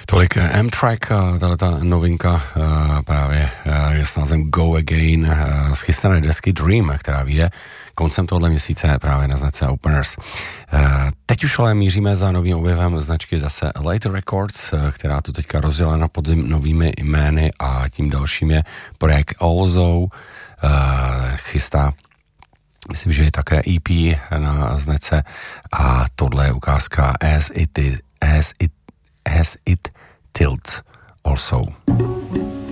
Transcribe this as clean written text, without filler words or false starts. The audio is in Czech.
Tolik M-Track, tato novinka právě je s názvem Go Again z chystané desky Dream, která vyjde koncem tohoto měsíce právě na značce Openers. Teď už ale míříme za novým objevem značky zase Later Records, která tu teďka rozjela na podzim novými jmény a tím dalším je projekt Alzo, chystá, myslím, že je také EP na značce a tohle je ukázka As It Tilts Also.